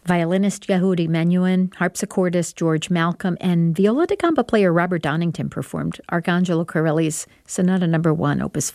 Violinist Yehudi Menuhin, harpsichordist George Malcolm, and viola da gamba player Robert Donington performed Arcangelo Corelli's Sonata No. 1, Opus